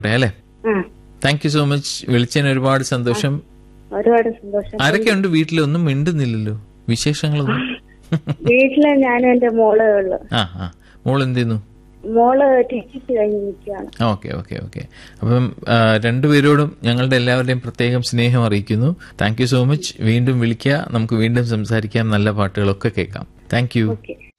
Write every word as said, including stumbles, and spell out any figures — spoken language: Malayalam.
അല്ലേ? Thank you so much. വിളിച്ചതിന് ഒരുപാട് സന്തോഷം. ഒരുപാട് സന്തോഷം. ആരൊക്കെയുണ്ട് വീട്ടിലൊന്നും മിണ്ടുന്നില്ലല്ലോ, വിശേഷങ്ങളൊന്നും? വീട്ടില് ഞാനും എന്റെ മോളേ ഉള്ളു. ആ ആ മോൾ എന്ത് ചെയ്യുന്നു? മോള് ടീച്ചേഴ്സ് കഴിഞ്ഞ് നിൽക്കുകയാണ്. Okay okay okay. അപ്പം രണ്ടുപേരോടും ഞങ്ങളുടെ എല്ലാവരുടെയും പ്രത്യേകം സ്നേഹം അറിയിക്കുന്നു. Thank you so much. വീണ്ടും വിളിക്കുക, നമുക്ക് വീണ്ടും സംസാരിക്കാം, നല്ല പാട്ടുകളൊക്കെ കേൾക്കാം. Thank you. ഓക്കെ.